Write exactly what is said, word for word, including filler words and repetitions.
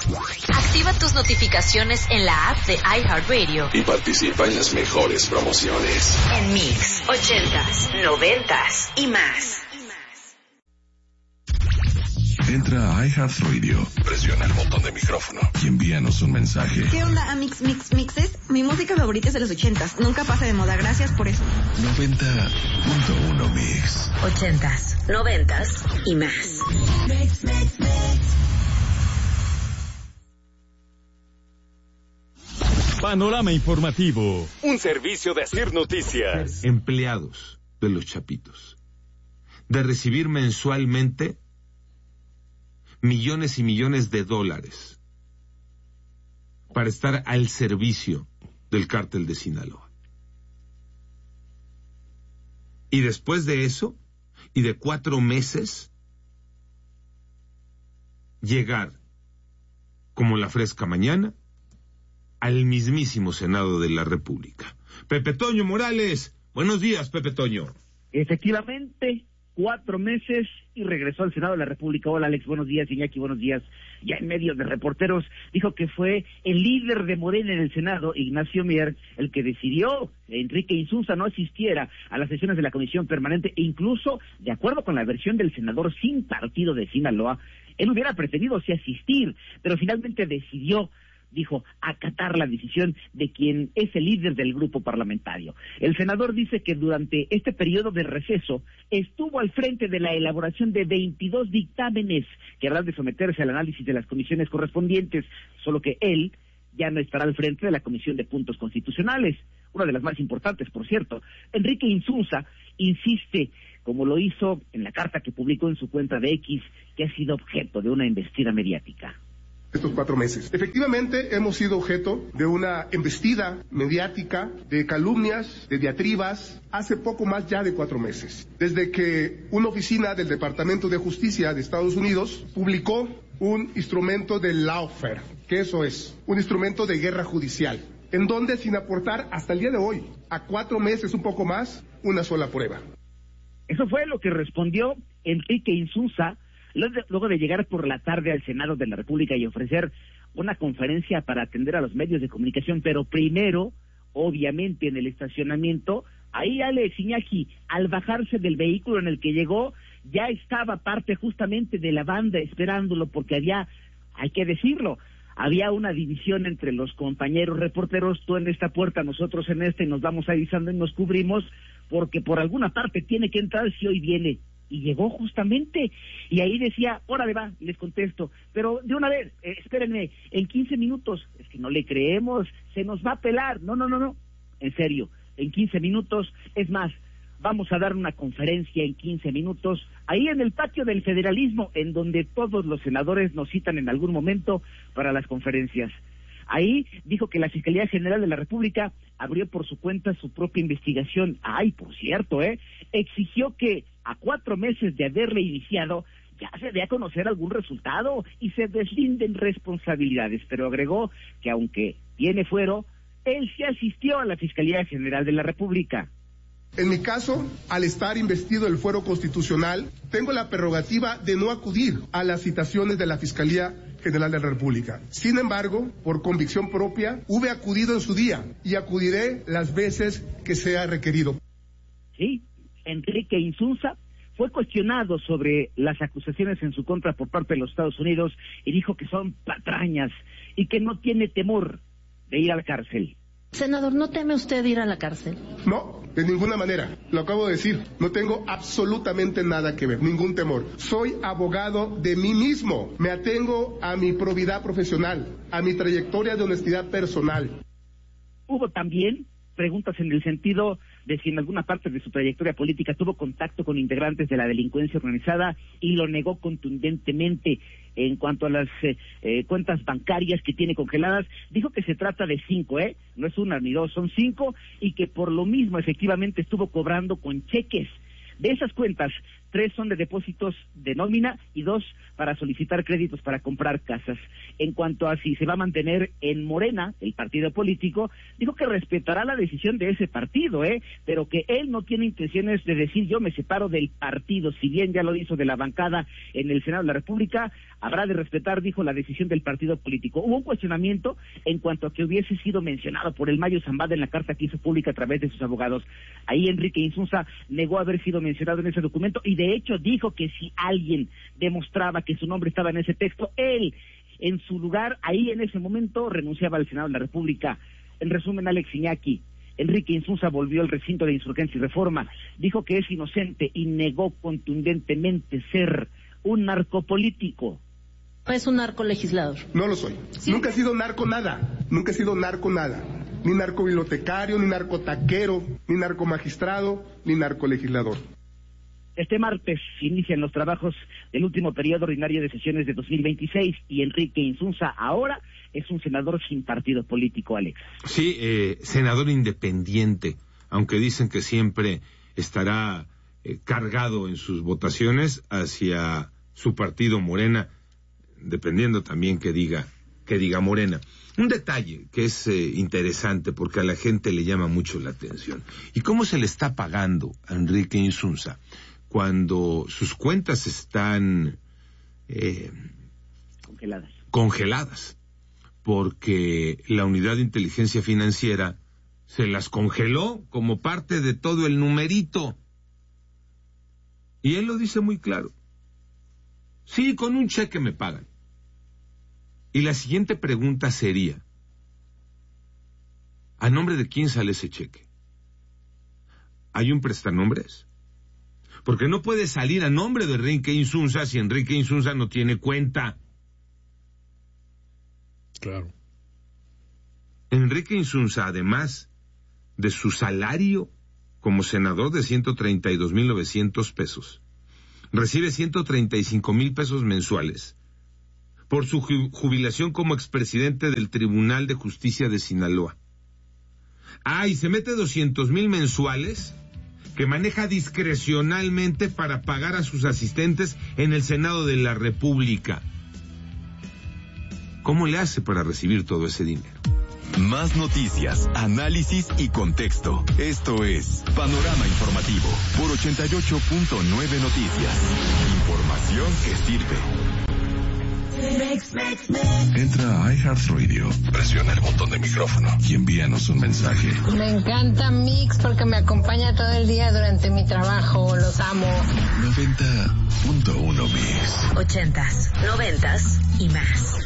Activa tus notificaciones en la app de iHeartRadio y participa en las mejores promociones. En Mix, ochentas, noventas y más. Entra a iHeartRadio, presiona el botón de micrófono y envíanos un mensaje. ¿Qué onda, Amix Mix Mixes? Mi música favorita es de los ochentas. Nunca pasa de moda. Gracias por eso. noventa punto uno Mix. Ochentas, noventas y más. Mix, mix, mix. Panorama informativo. Un servicio de Asir Noticias. Empleados de los Chapitos. De recibir mensualmente millones y millones de dólares para estar al servicio del cártel de Sinaloa. Y después de eso, y de cuatro meses, llegar, como la fresca mañana, al mismísimo Senado de la República. Pepe Toño Morales, buenos días, Pepe Toño. Efectivamente, cuatro meses y regresó al Senado de la República. Hola, Alex, buenos días. Iñaki, buenos días. Ya en medio de reporteros dijo que fue el líder de Morena en el Senado, Ignacio Mier, el que decidió que Enrique Insunza no asistiera a las sesiones de la Comisión Permanente e incluso, de acuerdo con la versión del senador sin partido de Sinaloa, él hubiera preferido sí asistir, pero finalmente decidió, dijo, acatar la decisión de quien es el líder del grupo parlamentario. El senador dice que durante este periodo de receso estuvo al frente de la elaboración de veintidós dictámenes que habrán de someterse al análisis de las comisiones correspondientes, solo que él ya no estará al frente de la Comisión de Puntos Constitucionales, una de las más importantes, por cierto. Enrique Insunza insiste, como lo hizo en la carta que publicó en su cuenta de X, que ha sido objeto de una embestida mediática. Estos cuatro meses. Efectivamente, hemos sido objeto de una embestida mediática, de calumnias, de diatribas, hace poco más ya de cuatro meses. Desde que una oficina del Departamento de Justicia de Estados Unidos publicó un instrumento de lawfare, que eso es, un instrumento de guerra judicial, en donde sin aportar hasta el día de hoy, a cuatro meses, un poco más, una sola prueba. Eso fue lo que respondió Enrique Insunza, luego de llegar por la tarde al Senado de la República y ofrecer una conferencia para atender a los medios de comunicación, pero primero, obviamente, en el estacionamiento, ahí Alex, Iñaki, al bajarse del vehículo en el que llegó, ya estaba parte justamente de la banda esperándolo, porque había, hay que decirlo, había una división entre los compañeros reporteros, tú en esta puerta, nosotros en esta, y nos vamos avisando y nos cubrimos, porque por alguna parte tiene que entrar si hoy viene. Y llegó justamente, y ahí decía, órale va, les contesto, pero de una vez, eh, espérenme, en quince minutos, es que no le creemos, se nos va a pelar, no, no, no, no, en serio, en quince minutos, es más, vamos a dar una conferencia en quince minutos, ahí en el patio del federalismo, en donde todos los senadores nos citan en algún momento para las conferencias. Ahí dijo que la Fiscalía General de la República abrió por su cuenta su propia investigación. Ay, por cierto, ¿eh? Exigió que a cuatro meses de haberle iniciado ya se dé a conocer algún resultado y se deslinden responsabilidades, pero agregó que aunque tiene fuero, él sí asistió a la Fiscalía General de la República. En mi caso, al estar investido el fuero constitucional, tengo la prerrogativa de no acudir a las citaciones de la Fiscalía General de la República. Sin embargo, por convicción propia, hube acudido en su día y acudiré las veces que sea requerido. Sí, Enrique Insunza fue cuestionado sobre las acusaciones en su contra por parte de los Estados Unidos y dijo que son patrañas y que no tiene temor de ir a la cárcel. Senador, ¿no teme usted ir a la cárcel? No, de ninguna manera. Lo acabo de decir. No tengo absolutamente nada que ver, ningún temor. Soy abogado de mí mismo. Me atengo a mi probidad profesional, a mi trayectoria de honestidad personal. Hubo también preguntas en el sentido de si en alguna parte de su trayectoria política tuvo contacto con integrantes de la delincuencia organizada y lo negó contundentemente. En cuanto a las eh, eh, cuentas bancarias que tiene congeladas, dijo que se trata de cinco, ¿eh? No es una ni dos, son cinco, y que por lo mismo efectivamente estuvo cobrando con cheques. De esas cuentas, tres son de depósitos de nómina y dos para solicitar créditos para comprar casas. En cuanto a si se va a mantener en Morena, el partido político, dijo que respetará la decisión de ese partido, ¿eh? Pero que él no tiene intenciones de decir yo me separo del partido, si bien ya lo hizo de la bancada en el Senado de la República, habrá de respetar, dijo, la decisión del partido político. Hubo un cuestionamiento en cuanto a que hubiese sido mencionado por el Mayo Zambada en la carta que hizo pública a través de sus abogados. Ahí Enrique Insunza negó haber sido mencionado en ese documento y de hecho dijo que si alguien demostraba que su nombre estaba en ese texto, él, en su lugar, ahí en ese momento, renunciaba al Senado de la República. En resumen, Alex Iñaki, Enrique Insunza volvió al recinto de Insurgencia y Reforma, dijo que es inocente y negó contundentemente ser un narcopolítico. Es un narcolegislador. No lo soy. ¿Sí? Nunca he sido narco nada. Nunca he sido narco nada. Ni narcobibliotecario, ni narcotaquero, ni narcomagistrado, ni narcolegislador. Este martes inician los trabajos del último periodo ordinario de sesiones de dos mil veintiséis y Enrique Insunza ahora es un senador sin partido político, Alex. Sí, eh, senador independiente, aunque dicen que siempre estará eh, cargado en sus votaciones hacia su partido Morena, dependiendo también que diga, que diga Morena. Un detalle que es eh, interesante porque a la gente le llama mucho la atención. ¿Y cómo se le está pagando a Enrique Insunza cuando sus cuentas están eh, congeladas? Congeladas, porque la Unidad de Inteligencia Financiera se las congeló como parte de todo el numerito. Y él lo dice muy claro. Sí, con un cheque me pagan. Y la siguiente pregunta sería, ¿a nombre de quién sale ese cheque? ¿Hay un prestanombres? Porque no puede salir a nombre de Enrique Insunza si Enrique Insunza no tiene cuenta. Claro. Enrique Insunza, además de su salario como senador de ciento treinta y dos mil novecientos pesos, recibe ciento treinta y cinco mil pesos mensuales por su jubilación como expresidente del Tribunal de Justicia de Sinaloa. Ah, y se mete doscientos mil mensuales que maneja discrecionalmente para pagar a sus asistentes en el Senado de la República. ¿Cómo le hace para recibir todo ese dinero? Más noticias, análisis y contexto. Esto es Panorama Informativo por ochenta y ocho punto nueve Noticias. Información que sirve. Entra a iHeartRadio, presiona el botón de micrófono y envíanos un mensaje. Me encanta Mix porque me acompaña todo el día durante mi trabajo. Los amo. noventa punto uno Mix. Ochentas, noventas y más.